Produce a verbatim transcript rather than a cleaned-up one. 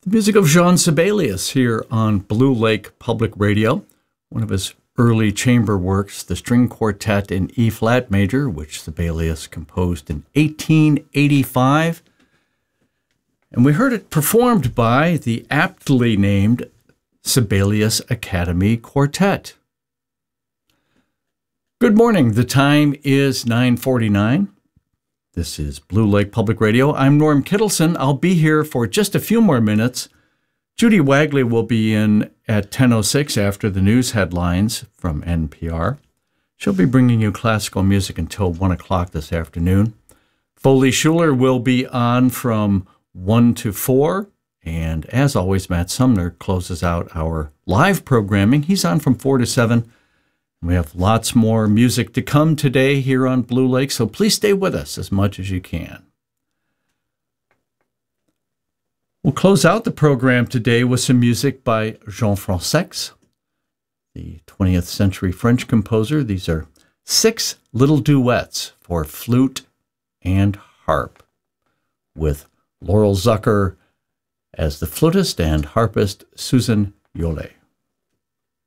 The music of Jean Sibelius here on Blue Lake Public Radio. One of his early chamber works, the String Quartet in E-flat major, which Sibelius composed in eighteen eighty-five. And we heard it performed by the aptly named Sibelius Academy Quartet. Good morning. The time is nine forty-nine. This is Blue Lake Public Radio. I'm Norm Kittleson. I'll be here for just a few more minutes. Judy Wagley will be in at ten oh six after the news headlines from N P R. She'll be bringing you classical music until one o'clock this afternoon. Foley Schuler will be on from one to four. And as always, Matt Sumner closes out our live programming. He's on from four to seven. We have lots more music to come today here on Blue Lake, so please stay with us as much as you can. We'll close out the program today with some music by Jean Fransex, the twentieth century French composer. These are six little duets for flute and harp, with Laurel Zucker as the flutist and harpist Susan Yole.